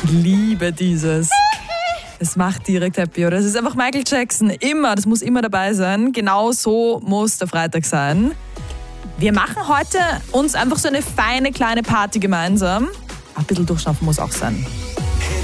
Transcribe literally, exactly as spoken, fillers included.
Ich liebe dieses. Es macht direkt happy, oder? Es ist einfach Michael Jackson. Immer, das muss immer dabei sein. Genau so muss der Freitag sein. Wir machen heute uns einfach so eine feine kleine Party gemeinsam. Ein bisschen durchschnaufen muss auch sein.